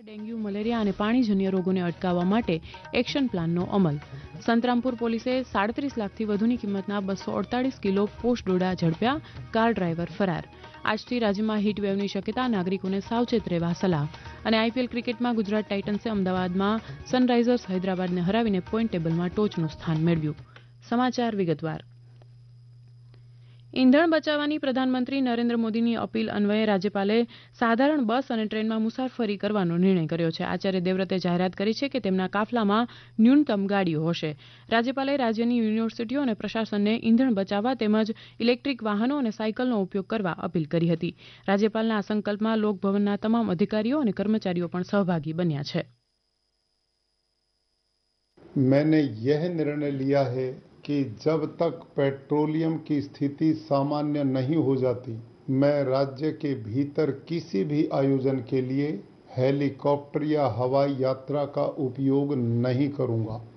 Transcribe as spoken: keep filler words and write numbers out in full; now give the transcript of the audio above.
Dengue, malaria અને પાણીજન્ય રોગોને અટકાવવા માટે એક્શન પ્લાનનો અમલ. સંતરામપુર પોલીસે સાડત્રીસ લાખથી વધુની કિંમતના બસો અડતાલીસ કિલો પોસ્ટ ડોડા ઝડપ્યા. કાર ડ્રાઈવર ફરાર. આજથી રાજ્યમાં હીટવેવની શક્યતા, નાગરિકોને સાવચેત રહેવા સલાહ. અને આઈપીએલ ક્રિકેટમાં ગુજરાત ટાઇટન્સે અમદાવાદમાં સનરાઇઝર્સ હૈદરાબાદને હરાવીને પોઈન્ટ ટેબલમાં ટોચનું સ્થાન મેળવ્યું. સમાચાર વિગતવાર. ઇંધણ બચાવવાની પ્રધાનમંત્રી નરેન્દ્ર મોદીની અપીલ અન્વયે રાજ્યપાલે સાધારણ બસ અને ટ્રેનમાં મુસાફરી કરવાનો નિર્ણય કર્યો છે. આચાર્ય દેવવ્રતે જાહેરાત કરી છે કે તેમના કાફલામાં ન્યૂનતમ ગાડીઓ હશે. રાજ્યપાલે રાજ્યની યુનિવર્સિટીઓ અને પ્રશાસનને ઇંધણ બચાવવા તેમજ ઇલેક્ટ્રિક વાહનો અને સાયકલનો ઉપયોગ કરવા અપીલ કરી હતી. રાજ્યપાલના આ સંકલ્પમાં લોકભવનના તમામ અધિકારીઓ અને કર્મચારીઓ પણ સહભાગી બન્યા છે. मैंने यह निर्णय लिया है कि जब तक पेट्रोलियम की स्थिति सामान्य नहीं हो जाती, मैं राज्य के भीतर किसी भी आयोजन के लिए हेलीकॉप्टर या हवाई यात्रा का उपयोग नहीं करूंगा.